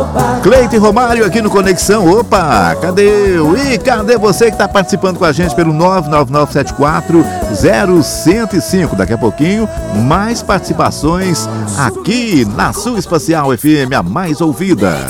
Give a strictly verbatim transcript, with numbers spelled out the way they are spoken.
Cleite Romário aqui no Conexão. Opa, cadê? E cadê você que está participando com a gente pelo nove nove nove sete quatro zero zero zero cinco? Daqui a pouquinho, mais participações aqui na sua Espacial F M, a mais ouvida.